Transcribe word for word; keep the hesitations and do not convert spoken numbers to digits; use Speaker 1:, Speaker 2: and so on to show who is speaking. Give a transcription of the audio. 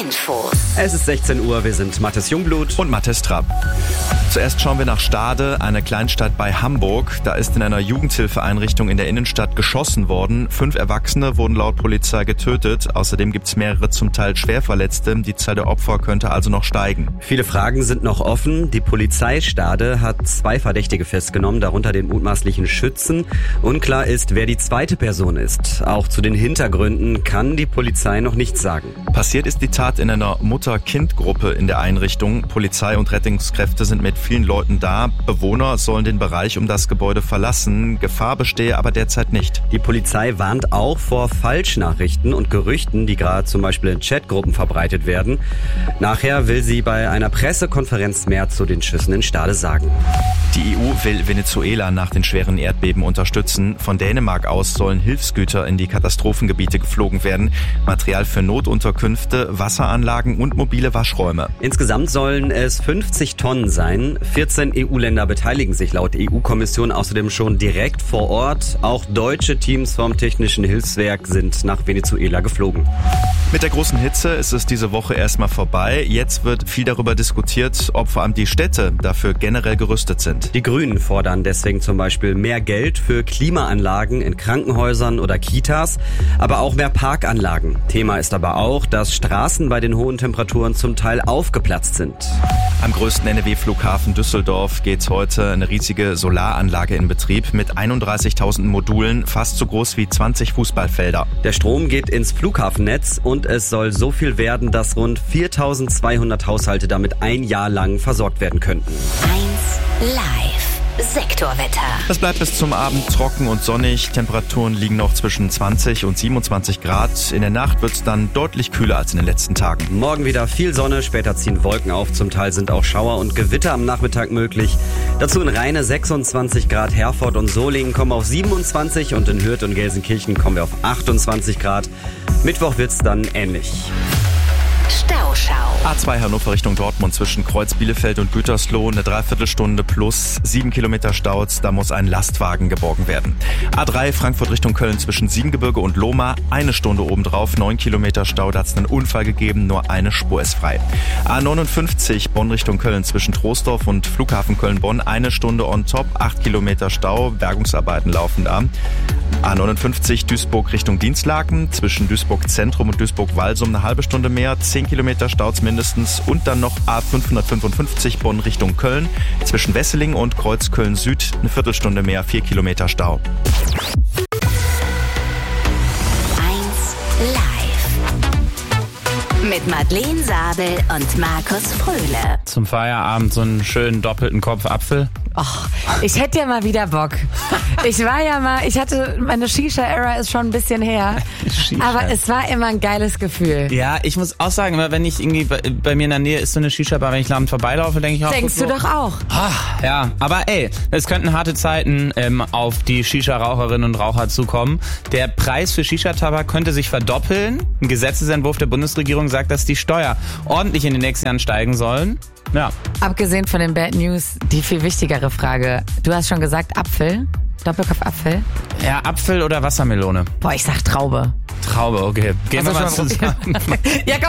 Speaker 1: Infos.
Speaker 2: Es ist sechzehn Uhr, wir sind Mathis Jungblut
Speaker 3: und Mathis Trapp. Zuerst schauen wir nach Stade, eine Kleinstadt bei Hamburg. Da ist in einer Jugendhilfeeinrichtung in der Innenstadt geschossen worden. Fünf Erwachsene wurden laut Polizei getötet. Außerdem gibt es mehrere zum Teil Schwerverletzte. Die Zahl der Opfer könnte also noch steigen.
Speaker 2: Viele Fragen sind noch offen. Die Polizei Stade hat zwei Verdächtige festgenommen, darunter den mutmaßlichen Schützen. Unklar ist, wer die zweite Person ist. Auch zu den Hintergründen kann die Polizei noch nichts sagen.
Speaker 3: Passiert ist die Tat in einer Mutter-Kind-Gruppe in der Einrichtung. Polizei und Rettungskräfte sind mit vielen Leuten da. Bewohner sollen den Bereich um das Gebäude verlassen. Gefahr bestehe aber derzeit nicht.
Speaker 2: Die Polizei warnt auch vor Falschnachrichten und Gerüchten, die gerade zum Beispiel in Chatgruppen verbreitet werden. Nachher will sie bei einer Pressekonferenz mehr zu den Schüssen in Stade sagen.
Speaker 3: Die E U will Venezuela nach den schweren Erdbeben unterstützen. Von Dänemark aus sollen Hilfsgüter in die Katastrophengebiete geflogen werden. Material für Notunterkünfte, Wasseranlagen und mobile Waschräume.
Speaker 2: Insgesamt sollen es fünfzig Tonnen sein. vierzehn E U-Länder beteiligen sich laut E U-Kommission außerdem schon direkt vor Ort. Auch deutsche Teams vom Technischen Hilfswerk sind nach Venezuela geflogen.
Speaker 3: Mit der großen Hitze ist es diese Woche erstmal vorbei. Jetzt wird viel darüber diskutiert, ob vor allem die Städte dafür generell gerüstet sind.
Speaker 2: Die Grünen fordern deswegen zum Beispiel mehr Geld für Klimaanlagen in Krankenhäusern oder Kitas, aber auch mehr Parkanlagen. Thema ist aber auch, dass Straßen bei den hohen Temperaturen zum Teil aufgeplatzt sind.
Speaker 3: Am größten N R W-Flughafen Düsseldorf geht heute eine riesige Solaranlage in Betrieb mit einunddreißigtausend Modulen, fast so groß wie zwanzig Fußballfelder.
Speaker 2: Der Strom geht ins Flughafennetz und es soll so viel werden, dass rund viertausendzweihundert Haushalte damit ein Jahr lang versorgt werden könnten.
Speaker 1: eins Live. Sektorwetter.
Speaker 3: Es bleibt bis zum Abend trocken und sonnig. Temperaturen liegen noch zwischen zwanzig und siebenundzwanzig Grad. In der Nacht wird es dann deutlich kühler als in den letzten Tagen.
Speaker 2: Morgen wieder viel Sonne, später ziehen Wolken auf. Zum Teil sind auch Schauer und Gewitter am Nachmittag möglich. Dazu in Rheine sechsundzwanzig Grad, Herford und Solingen kommen auf siebenundzwanzig und in Hürth und Gelsenkirchen kommen wir auf achtundzwanzig Grad. Mittwoch wird's dann ähnlich.
Speaker 1: Stauschau.
Speaker 3: A zwei Hannover Richtung Dortmund zwischen Kreuz Bielefeld und Gütersloh eine Dreiviertelstunde plus sieben Kilometer Staus, da muss ein Lastwagen geborgen werden. A drei Frankfurt Richtung Köln zwischen Siebengebirge und Lohmar, eine Stunde obendrauf, neun Kilometer Stau, da hat es einen Unfall gegeben, nur eine Spur ist frei. A neunundfünfzig Bonn Richtung Köln zwischen Troisdorf und Flughafen Köln-Bonn, eine Stunde on top, acht Kilometer Stau, Bergungsarbeiten laufen da. A neunundfünfzig Duisburg Richtung Dienstlaken, zwischen Duisburg Zentrum und Duisburg-Walsum eine halbe Stunde mehr, zehn Kilometer Stau mindestens und dann noch A fünfhundertfünfundfünfzig Bonn Richtung Köln, zwischen Wesseling und Kreuzköln Süd eine Viertelstunde mehr, vier Kilometer Stau.
Speaker 1: eins Live. Mit Madeleine Sabel und Markus Fröhle.
Speaker 4: Zum Feierabend so einen schönen doppelten Kopf Apfel.
Speaker 5: Och, ich hätte ja mal wieder Bock. Ich war ja mal, ich hatte, meine Shisha-Era ist schon ein bisschen her.
Speaker 4: Shisha.
Speaker 5: Aber es war immer ein geiles Gefühl.
Speaker 4: Ja, ich muss auch sagen, wenn ich irgendwie bei, bei mir in der Nähe ist so eine Shisha-Bar, wenn ich abends vorbeilaufe, denke ich auch.
Speaker 5: Denkst
Speaker 4: so,
Speaker 5: du doch auch.
Speaker 4: Ach, ja, aber ey, es könnten harte Zeiten ähm, auf die Shisha-Raucherinnen und Raucher zukommen. Der Preis für Shisha-Tabak könnte sich verdoppeln. Ein Gesetzesentwurf der Bundesregierung sagt, dass die Steuer ordentlich in den nächsten Jahren steigen sollen. Ja.
Speaker 5: Abgesehen von den Bad News, die viel wichtigere Frage. Du hast schon gesagt Apfel, Doppelkopf Apfel.
Speaker 4: Ja, Apfel oder Wassermelone?
Speaker 5: Boah, ich sag Traube.
Speaker 4: Traube, okay. Gehen wir mal zusammen.
Speaker 5: Ja, komm.